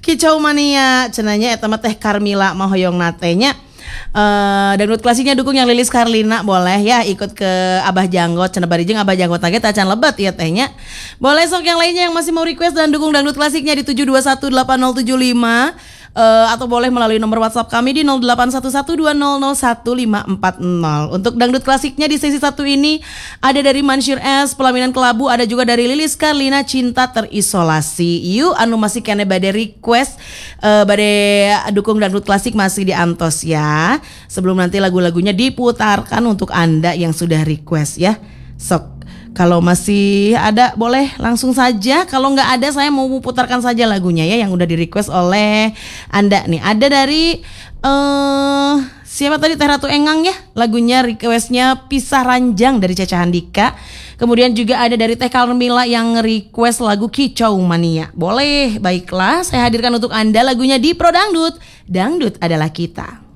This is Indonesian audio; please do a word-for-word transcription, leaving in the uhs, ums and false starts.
Kicau Mania cenanya eta mah teh Carmila mah hoyong natenya. Uh, dangdut klasiknya dukung yang Lilis Karlina boleh ya ikut ke Abah Janggot cenah bari jeung Abah Janggot teh tacan lebat ieu tehnya. Boleh sok yang lainnya yang masih mau request dan dukung dangdut klasiknya di tujuh dua satu delapan nol tujuh lima uh, atau boleh melalui nomor WhatsApp kami di nol delapan satu satu dua nol nol satu lima empat nol. Untuk dangdut klasiknya di sesi satu ini ada dari Mansyur S Pelaminan Kelabu, ada juga dari Lilis Karlina Cinta Terisolasi. Yuk anu masih kene bade request uh, bade dukung dangdut klasik masih diantos ya. Sebelum nanti lagu-lagunya diputarkan untuk Anda yang sudah request ya. Sok kalau masih ada boleh langsung saja. Kalau nggak ada saya mau putarkan saja lagunya ya yang udah di request oleh Anda nih. Ada dari uh, siapa tadi, Teh Ratu Engang ya. Lagunya requestnya Pisah Ranjang dari Caca Handika. Kemudian juga ada dari Teh Carmila yang request lagu Kicau Mania. Boleh, baiklah saya hadirkan untuk Anda lagunya di Pro Dangdut. Dangdut adalah kita.